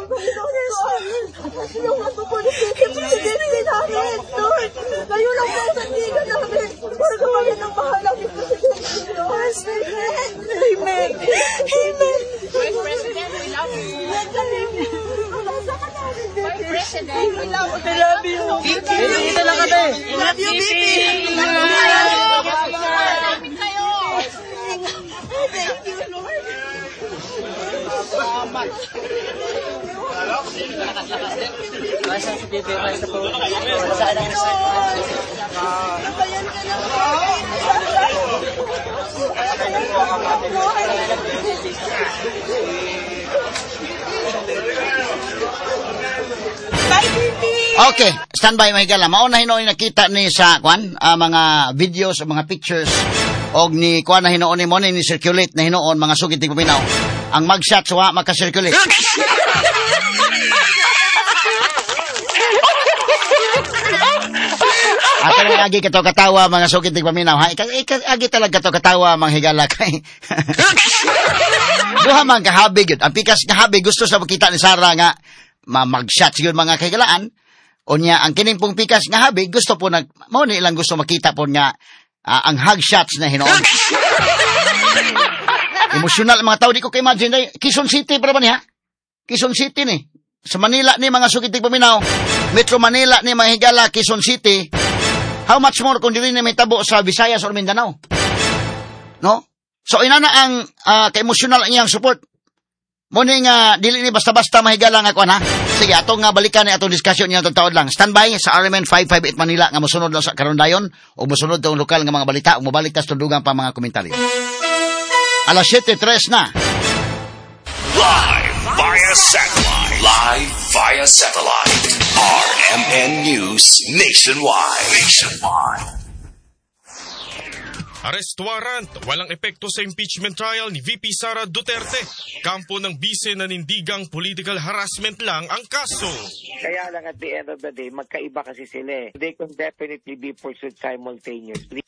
Yung ako po na presidente namin, Lord. Kayo lang po ang sandigan namin. Para gawin ng bahalang yung presidente, Lord. Amen. Amen. Vice President, we love you. Vice President, we love you. I love you. Dito lang kami. I love you, Bibi. Malapit kayo. Thank you, Lord. Salamat. Masa si Bibi, masa po. Saan ang Nabayan ka lang. Bye, Bibi. Okay, standby mga higala. Mauna hinoon nakita ni sa kwan, mga videos o mga pictures og ni kwan na hinoon ni mo ni circulate na hinoon mga sugid tig paminaw. Ang mugshot wa maka-circulate. Ato lang agi kato katawa mga sugid tig paminaw. Ha, agi talaga kato katawa mga higala kay. Duha man kahabig yun. Ang pikas kahabig gusto sa makita ni Sarah nga mugshot siguro mga kahigalaan. Unya ang kining pong pikas nga habig gusto po mao ni ilang gusto makita po nga ang hug shots na hinoon. Emosyonal mga tao di ko ka-imagine day Quezon City para ba niya? Quezon City ni. Sa Manila ni mga sugid tig paminaw, Metro Manila ni mga higala Quezon City. How much more kung dili ni may tabo sa Visayas or Mindanao? No? So inana ang ka-emosyonal iyang support. Muna nga, dili ni basta-basta mahigala nga kuan ha. Sige, atong nga balikan ni atong diskusyon niya taod lang. Standby sa RMN 558 Manila nga mosunod lang sa karon dayon o mosunod tong lokal nga mga balita o mobalik tas tundugan pa mga komentaryo. Alas 7:03 na. Live via satellite. Live via satellite. RMN News Nationwide. Arrest warrant, walang epekto sa impeachment trial ni VP Sara Duterte. Kampo ng bise nanindigang political harassment lang ang kaso. Kaya lang at the end of the day, magkaiba kasi sila eh. They can definitely be pursued simultaneously.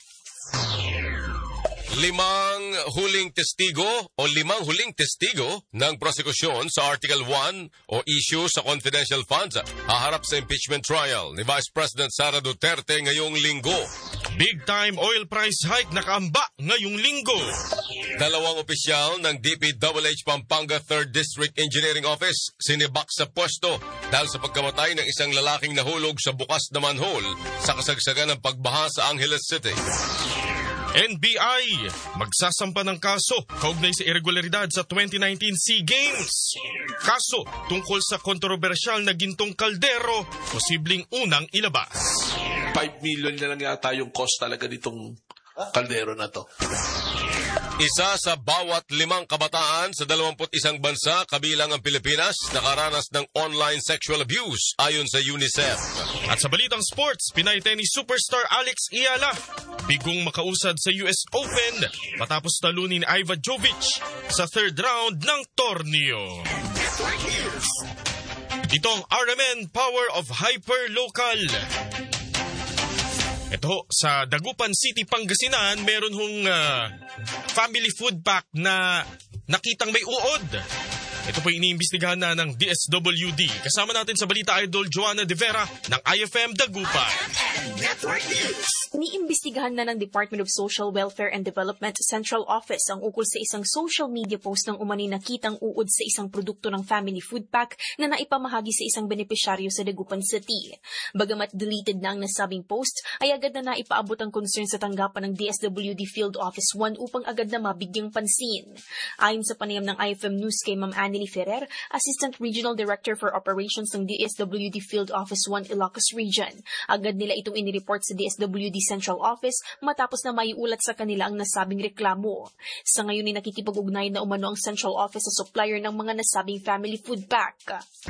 Limang huling testigo ng prosekusyon sa Article 1 o issue sa confidential funds haharap sa impeachment trial ni Vice President Sara Duterte ngayong linggo. Big time oil price hike nakaamba ngayong linggo. Dalawang opisyal ng DPWH Pampanga 3rd District Engineering Office sinibak sa pwesto dahil sa pagkamatay ng isang lalaking nahulog sa bukas na manhole sa kasagsagan ng pagbaha sa Angeles City. NBI, magsasampa ng kaso kaugnay sa irregularidad sa 2019 SEA Games. Kaso tungkol sa kontrobersyal na gintong kaldero, posibleng unang ilabas. 5 million na lang yata yung cost talaga nitong kaldero na to. Isa sa bawat 5 kabataan sa 21 bansa kabilang ang Pilipinas nakaranas ng online sexual abuse ayon sa UNICEF. At sa balitang sports, Pinay tennis superstar Alex Iyala bigong makausad sa US Open matapos talunin Iva Jovic sa 3rd round ng torneo. Itong RMN Power of Hyperlocal. Ito, sa Dagupan City, Pangasinan, meron hong family food pack na nakitang may uod. Ito po iniimbestigahan na ng DSWD. Kasama natin sa Balita Idol Joanna De Vera ng IFM Dagupan. Iniimbestigahan na ng Department of Social Welfare and Development Central Office ang ukol sa isang social media post ng umani nakitang uod sa isang produkto ng family food pack na naipamahagi sa isang benepisyaryo sa Dagupan City. Bagamat deleted na ang nasabing post, ay agad na naipaabot ang concern sa tanggapan ng DSWD Field Office 1 upang agad na mabigyang pansin. Ayon sa panayam ng IFM News kay Ma'am Anneli Ferrer, Assistant Regional Director for Operations ng DSWD Field Office 1 Ilocos Region. Agad nila itong inireport sa DSWD Central Office matapos na maiulat sa kanila ang nasabing reklamo. Sa ngayon ay nakikipag-ugnayan na umano ang Central Office sa supplier ng mga nasabing family food pack.